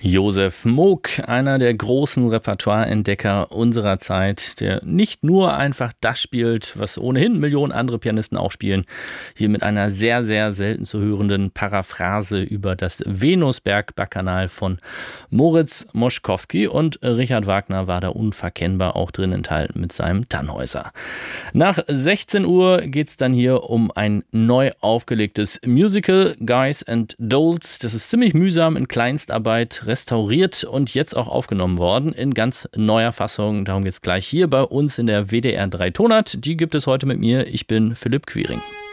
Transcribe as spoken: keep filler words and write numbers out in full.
Josef Moog, einer der großen Repertoireentdecker unserer Zeit, der nicht nur einfach das spielt, was ohnehin Millionen andere Pianisten auch spielen, hier mit einer sehr, sehr selten zu hörenden Paraphrase über das Venusberg-Bacchanal von Moritz Moszkowski, und Richard Wagner war da unverkennbar auch drin enthalten mit seinem Tannhäuser. Nach sechzehn Uhr geht es dann hier um ein neu aufgelegtes Musical, Guys and Dolls. Das ist ziemlich mühsam in Kleinstarbeit restauriert und jetzt auch aufgenommen worden in ganz neuer Fassung. Darum geht es gleich hier bei uns in der W D R drei Tonart. Die gibt es heute mit mir. Ich bin Philipp Quiring.